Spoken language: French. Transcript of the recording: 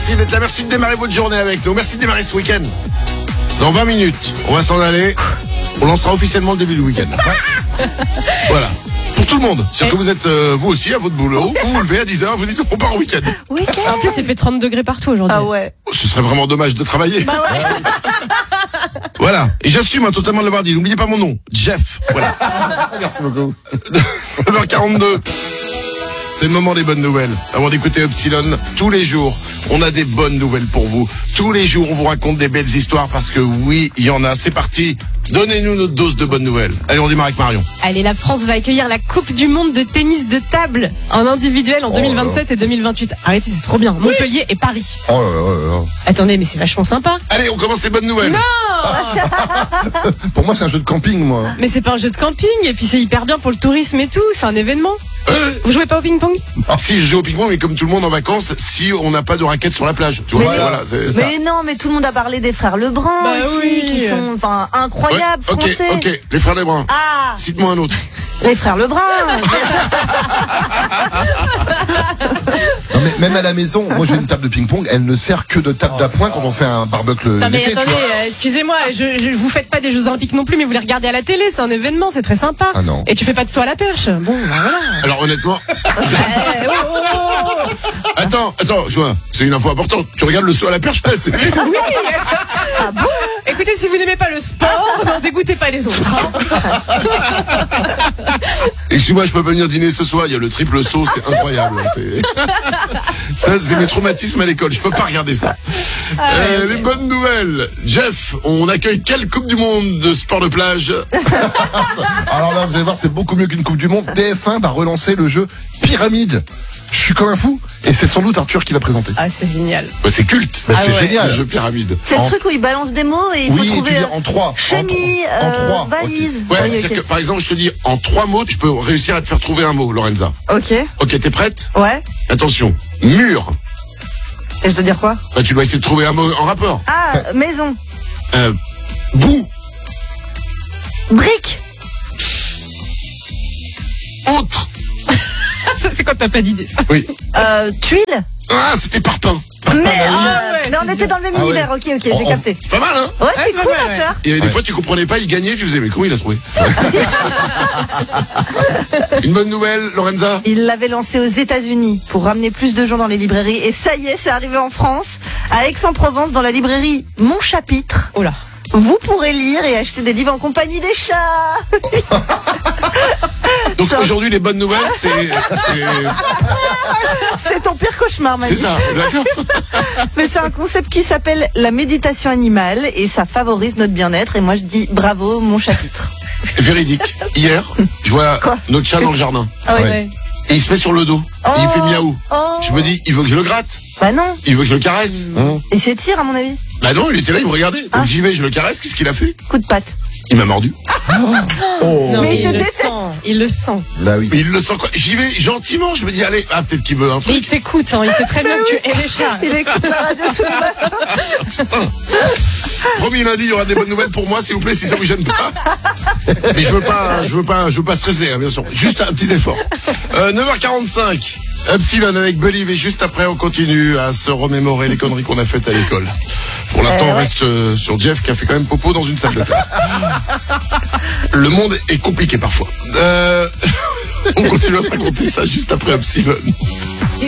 Merci d'être là, merci de démarrer votre journée avec nous. Merci de démarrer ce week-end. Dans 20 minutes, on va s'en aller. On lancera officiellement le début du week-end. Voilà. Pour tout le monde. C'est-à-dire que vous êtes, vous aussi, à votre boulot. Vous vous levez à 10h, vous dites on part en week-end. En plus, il fait 30 degrés partout aujourd'hui. Ah ouais. Ce serait vraiment dommage de travailler. Bah ouais. Voilà. Et j'assume totalement de l'avoir dit. N'oubliez pas mon nom. Jeff. Voilà. Merci beaucoup. 9h42. C'est le moment des bonnes nouvelles. Avant d'écouter Epsilon, tous les jours, on a des bonnes nouvelles pour vous. Tous les jours, on vous raconte des belles histoires parce que oui, il y en a. C'est parti. Donnez-nous notre dose de bonnes nouvelles. Allez, on démarre avec Marion. Allez, la France va accueillir la Coupe du Monde de tennis de table en individuel en 2027 et 2028. Arrêtez, c'est trop bien. Montpellier et Paris. Oh là là là. Attendez, mais c'est vachement sympa. Allez, on commence les bonnes nouvelles. Non, Pour moi, c'est un jeu de camping, moi. mais c'est pas un jeu de camping et puis c'est hyper bien pour le tourisme et tout. C'est un événement. Vous jouez pas au ping-pong? Si, je joue au ping-pong, mais comme tout le monde en vacances, si on n'a pas de raquettes sur la plage. Tu vois, Mais- voilà, c'est ça. Mais non, mais tout le monde a parlé des frères Lebrun Bah aussi, oui. qui sont incroyables, Ouais, français. ok, les frères Lebrun. Ah, Cite-moi un autre. les frères Lebrun. Non, mais même à la maison, moi j'ai une table de ping-pong, elle ne sert que de table d'appoint quand on fait un barbecue Non mais l'été, tu attendez, vois. excusez-moi, je vous faites pas des Jeux Olympiques non plus, mais vous les regardez à la télé, c'est un événement, c'est très sympa. Ah non. Et tu fais pas de saut à la perche. Bon, bah voilà. Alors honnêtement, Eh, oh. attends, je vois, c'est une info importante. Tu regardes le saut à la perche à la télé. Oui. Ah bon? Écoutez, si vous n'aimez pas le sport, n'en dégoûtez pas les autres. Hein. Excuse-moi, je peux pas venir dîner ce soir. Il y a le triple saut, c'est incroyable. Ça, c'est mes traumatismes à l'école. Je peux pas regarder ça. Ok. Les bonnes nouvelles. Jeff, on accueille quelle Coupe du Monde de sport de plage? Alors là, vous allez voir, c'est beaucoup mieux qu'une Coupe du Monde. TF1 va relancer le jeu Pyramide. Je suis comme un fou. Et c'est sans doute Arthur qui va présenter. Ah, c'est génial. Bah, c'est culte. Bah, Ah c'est ouais. génial. Le jeu pyramide. C'est En- le truc où ils balancent des mots et il faut Oui, et tu trouver dis en 3. chenille, En 3. valise. Ouais, Oui, c'est-à-dire ok. que, par exemple, je te dis, en 3 mots, tu peux réussir à te faire trouver un mot, Lorenza. Ok, Ok, t'es prête? ouais. Attention. Mur. Et je dois dire quoi? Bah, tu dois essayer de trouver un mot en rapport. Ah, maison. Bout. Brique. Autre. Ça, c'est quand t'as pas d'idée. ça. Oui. Tuile. Ah, c'était parpaing. Mais, ouais, mais on c'est était dans le même Ah ouais. univers. Ok, j'ai Oh, capté. C'est pas mal, hein? Ouais, c'est c'est cool pas mal, à faire. Il y avait des fois, tu comprenais pas, il gagnait, tu faisais, mais comment il a trouvé? Une bonne nouvelle, Lorenza? Il l'avait lancé aux États-Unis pour ramener plus de gens dans les librairies. Et ça y est, c'est arrivé en France. À Aix-en-Provence, dans la librairie Mon Chapitre. Oh là. Vous pourrez lire et acheter des livres en compagnie des chats. Donc Ça. aujourd'hui, les bonnes nouvelles, c'est C'est ton pire cauchemar, Manu. ça, d'accord? Mais c'est un concept qui s'appelle la méditation animale et ça favorise notre bien-être. Et moi, je dis bravo, Mon Chapitre. Véridique. Hier, je vois Quoi? notre chat dans le jardin. Ah ouais. Ouais. Et il se met sur le dos. Et il fait miaou. Oh. Je me dis, il veut que je le gratte. Bah non. Il veut que je le caresse. Il s'étire, à mon avis. Bah non, il était là, il me regardait. Donc j'y vais, je le caresse. Qu'est-ce qu'il a fait? Coup de patte. Il m'a mordu. Oh, Non, Mais mais il il te le déteste. sent. Il le sent. là oui. Mais il le sent quoi? J'y vais gentiment. Je me dis, allez, peut-être qu'il veut un Mais il truc. t'écoute, hein. Il sait très bien que tu es les chats. Il écoute la radio tous les matins. Promis, lundi, il y aura des bonnes nouvelles pour moi, s'il vous plaît, si ça vous gêne pas. Mais je veux pas stresser, hein, bien sûr. Juste un petit effort. 9h45. Epsilon avec Believe et juste après on continue à se remémorer les conneries qu'on a faites à l'école. Pour l'instant on reste sur Jeff qui a fait quand même popo dans une salle de classe. Le monde est compliqué parfois. On continue à se raconter ça juste après Epsilon.